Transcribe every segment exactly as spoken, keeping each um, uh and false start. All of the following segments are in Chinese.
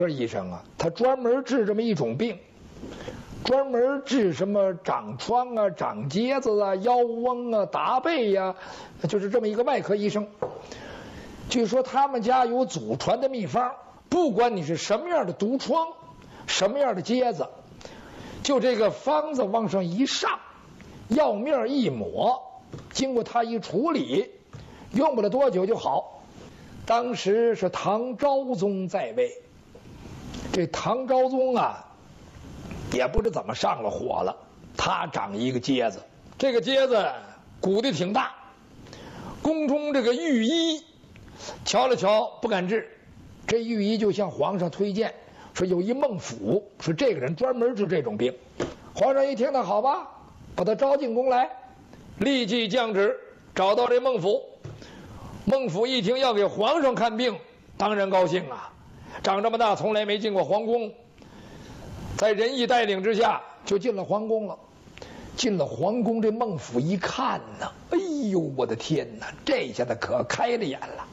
这医生啊，他专门治这么一种病，专门治什么长疮啊、长疖子啊、腰翁啊、达背呀、啊，就是这么一个外科医生。据说他们家有祖传的秘方，不管你是什么样的毒疮，什么样的疖子，就这个方子往上一上，药面一抹，经过他一处理，用不了多久就好。当时是唐昭宗在位。这唐昭宗啊，也不知怎么上了火了，他长一个疖子，这个疖子鼓得挺大。宫中这个御医瞧了瞧，不敢治。这御医就向皇上推荐，说有一孟府，说这个人专门治这种病。皇上一听，那好吧，把他招进宫来，立即降旨找到这孟府。孟府一听要给皇上看病，当然高兴啊。长这么大从来没进过皇宫，在仁义带领之下就进了皇宫了。进了皇宫，这孟府一看呢，哎呦我的天哪，这下子可开了眼了。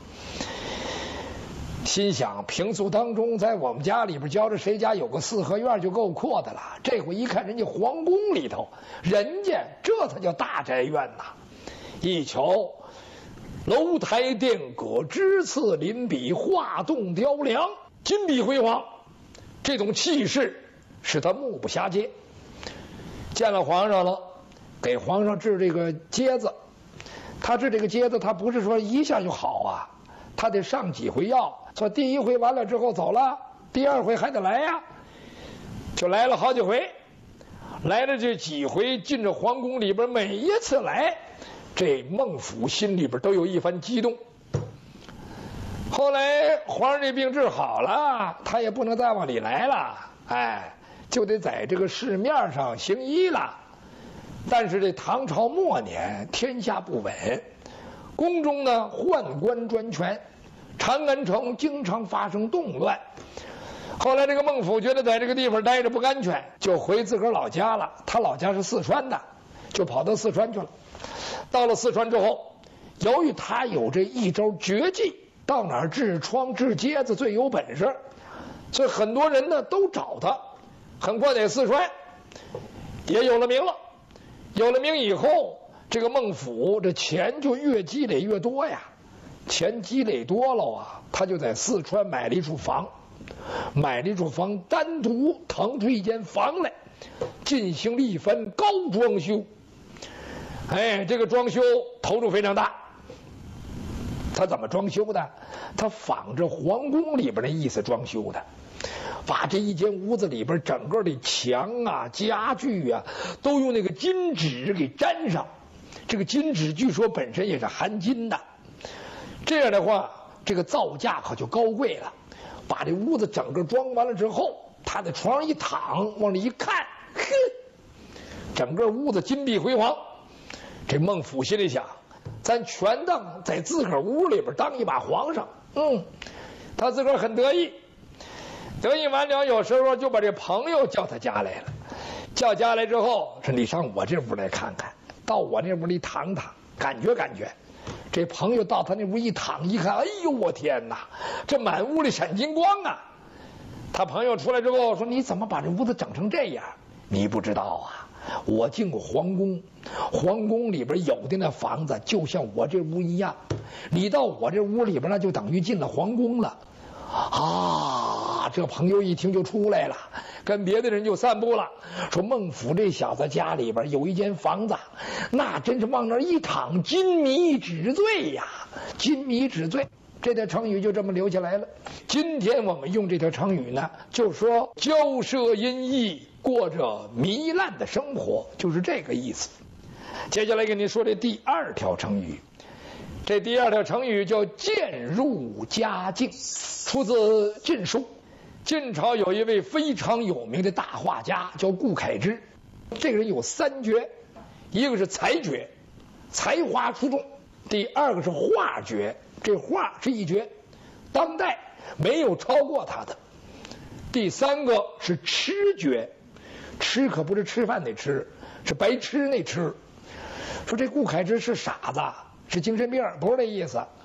心想平素当中在我们家里边觉着谁家有个四合院就够阔的了，这回一看人家皇宫里头，人家这才叫大宅院呐。一瞧楼台殿阁，枝次临笔，画栋雕梁，金碧辉煌，这种气势使他目不暇接。见了皇上了，给皇上治这个疖子。他治这个疖子，他不是说一下就好啊，他得上几回药。说第一回完了之后走了，第二回还得来呀，就来了好几回。来了这几回进这皇宫里边，每一次来，这孟府心里边都有一番激动。后来皇上这病治好了，他也不能再往里来了，哎，就得在这个市面上行医了。但是这唐朝末年天下不稳，宫中呢宦官专权，长安城经常发生动乱。后来这个孟府觉得在这个地方待着不安全，就回自个儿老家了。他老家是四川的，就跑到四川去了。到了四川之后，由于他有这一招绝技，到哪儿治疮治疖子最有本事，所以很多人呢都找他。很快在四川也有了名了。有了名以后，这个孟府这钱就越积累越多呀。钱积累多了啊，他就在四川买了一处房，买了一处房，单独腾出一间房来，进行了一番高装修。哎，这个装修投入非常大。他怎么装修的？他仿着皇宫里边的意思装修的，把这一间屋子里边整个的墙啊、家具啊，都用那个金纸给粘上。这个金纸据说本身也是含金的。这样的话，这个造价可就高贵了。把这屋子整个装完了之后，他在床上一躺，往里一看，呵，整个屋子金碧辉煌。这孟府心里想，咱全当在自个儿屋里边当一把皇上。嗯，他自个儿很得意。得意完了，有时候就把这朋友叫他家来了。叫家来之后，说你上我这屋来看看，到我那屋里躺躺，感觉感觉。这朋友到他那屋一躺一看，哎呦我天哪，这满屋里闪金光啊！他朋友出来之后说：“你怎么把这屋子整成这样？你不知道啊，我进过皇宫，皇宫里边有的那房子就像我这屋一样，你到我这屋里边那就等于进了皇宫了。”啊，这朋友一听就出来了，跟别的人就散步了，说孟府这小子家里边有一间房子，那真是往那儿一躺，金迷纸醉呀，金迷纸醉。这条成语就这么留下来了。今天我们用这条成语呢，就说骄奢淫逸，过着糜烂的生活，就是这个意思。接下来跟您说这第二条成语。这第二条成语叫渐入佳境，出自《晋书》。晋朝有一位非常有名的大画家叫顾恺之，这个人有三绝，一个是才绝，才华出众；第二个是画绝，这画是一绝，当代没有超过他的；第三个是痴绝，痴可不是吃饭那吃，是白痴那痴。说这顾恺之是傻子，是精神病，不是那意思。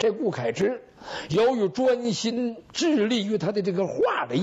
这顾恺之由于专心致力于他的这个画的